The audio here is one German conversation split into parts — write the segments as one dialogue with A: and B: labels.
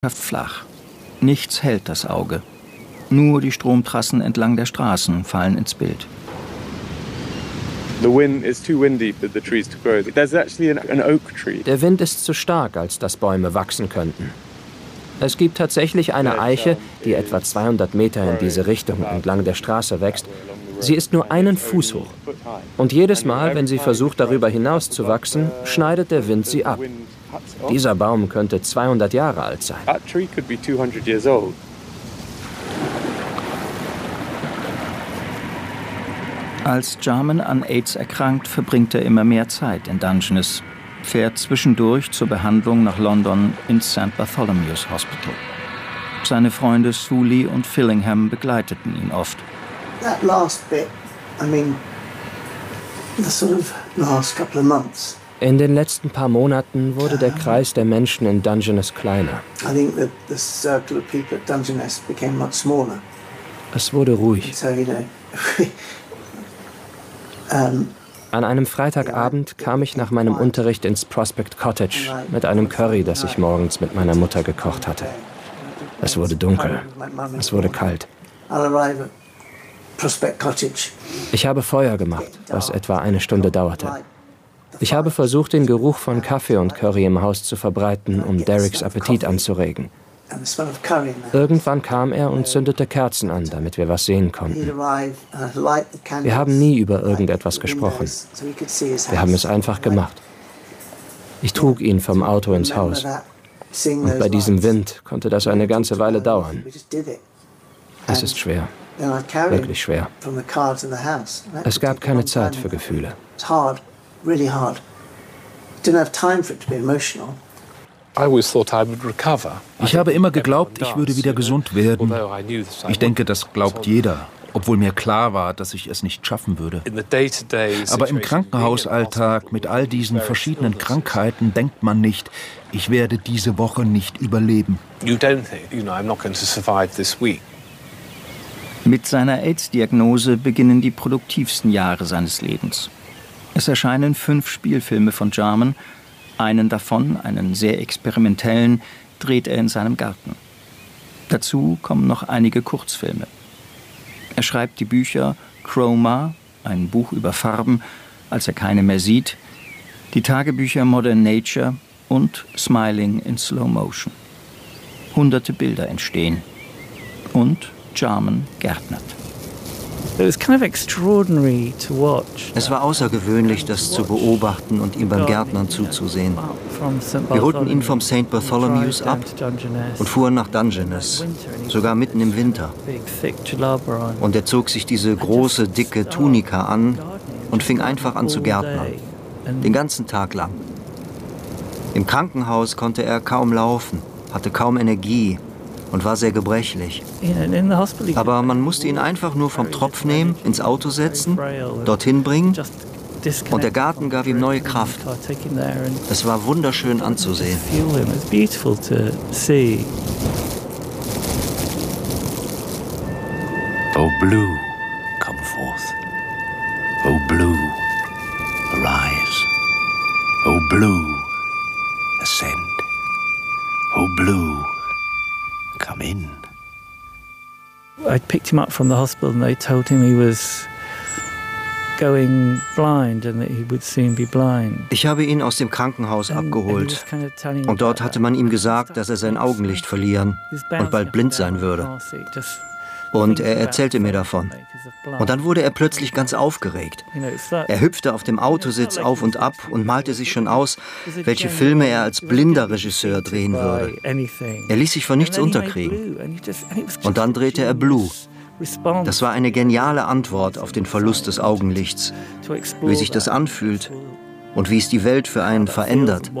A: flach. Nichts hält das Auge. Nur die Stromtrassen entlang der Straßen fallen ins Bild.
B: Der Wind
C: ist zu stark, als dass Bäume wachsen könnten. Es gibt tatsächlich eine Eiche, die etwa 200 Meter in diese Richtung entlang der Straße wächst. Sie ist nur einen Fuß hoch. Und jedes Mal, wenn sie versucht, darüber hinaus zu wachsen, schneidet der Wind sie ab. Dieser Baum könnte 200 Jahre alt sein.
A: Als Jarman an AIDS erkrankt, verbringt er immer mehr Zeit in Dungeness, fährt zwischendurch zur Behandlung nach London ins St. Bartholomew's Hospital. Seine Freunde Sully und Fillingham begleiteten ihn oft.
D: That last bit, the sort of last couple of months.
C: In den letzten paar Monaten wurde der Kreis der Menschen in Dungeness kleiner.
D: I think that the circle of people at Dungeness became much smaller.
C: Es wurde ruhig.
D: So,
C: An einem Freitagabend kam ich nach meinem Unterricht ins Prospect Cottage mit einem Curry, das ich morgens mit meiner Mutter gekocht hatte. Es wurde dunkel. Es wurde kalt. Ich habe Feuer gemacht, was etwa eine Stunde dauerte. Ich habe versucht, den Geruch von Kaffee und Curry im Haus zu verbreiten, um Derricks Appetit anzuregen. Irgendwann kam er und zündete Kerzen an, damit wir was sehen konnten. Wir haben nie über irgendetwas gesprochen. Wir haben es einfach gemacht. Ich trug ihn vom Auto ins Haus. Und bei diesem Wind konnte das eine ganze Weile dauern. Es ist schwer. Wirklich schwer. Es gab keine Zeit für Gefühle.
E: Ich habe immer geglaubt, ich würde wieder gesund werden. Ich denke, das glaubt jeder, obwohl mir klar war, dass ich es nicht schaffen würde. Aber im Krankenhausalltag mit all diesen verschiedenen Krankheiten denkt man nicht, ich werde diese Woche nicht überleben.
A: Mit seiner AIDS-Diagnose beginnen die produktivsten Jahre seines Lebens. Es erscheinen 5 Spielfilme von Jarman. Einen davon, einen sehr experimentellen, dreht er in seinem Garten. Dazu kommen noch einige Kurzfilme. Er schreibt die Bücher Chroma, ein Buch über Farben, als er keine mehr sieht, die Tagebücher Modern Nature und Smiling in Slow Motion. Hunderte Bilder entstehen. Und Jarman gärtnert.
F: Es war außergewöhnlich, das zu beobachten und ihm beim Gärtnern zuzusehen. Wir holten ihn vom St. Bartholomew's ab und fuhren nach Dungeness, sogar mitten im Winter. Und er zog sich diese große, dicke Tunika an und fing einfach an zu gärtnern. Den ganzen Tag lang. Im Krankenhaus konnte er kaum laufen, hatte kaum Energie und war sehr gebrechlich. Aber man musste ihn einfach nur vom Tropf nehmen, ins Auto setzen, dorthin bringen und der Garten gab ihm neue Kraft. Es war wunderschön anzusehen.
G: O blue, come forth. O blue, arise. O blue, ascend. O blue, come in.
H: I picked him up from the hospital and they told him he was going blind and that he would soon be blind.
F: Ich habe ihn aus dem Krankenhaus abgeholt und dort hatte man ihm gesagt, dass er sein Augenlicht verlieren und bald blind sein würde. Und er erzählte mir davon. Und dann wurde er plötzlich ganz aufgeregt. Er hüpfte auf dem Autositz auf und ab und malte sich schon aus, welche Filme er als blinder Regisseur drehen würde. Er ließ sich von nichts unterkriegen. Und dann drehte er Blue. Das war eine geniale Antwort auf den Verlust des Augenlichts, wie sich das anfühlt und wie es die Welt für einen verändert.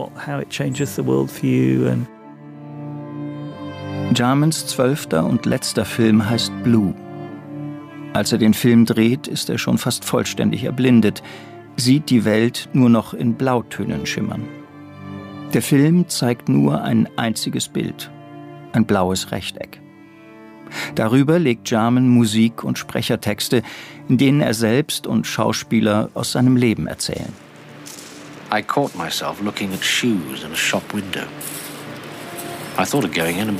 A: Jarmans 12. und letzter Film heißt Blue. Als er den Film dreht, ist er schon fast vollständig erblindet, sieht die Welt nur noch in Blautönen schimmern. Der Film zeigt nur ein einziges Bild, ein blaues Rechteck. Darüber legt Jarman Musik und Sprechertexte, in denen er selbst und Schauspieler aus seinem Leben erzählen.
G: I caught myself looking at shoes in a shop window. I thought of going in and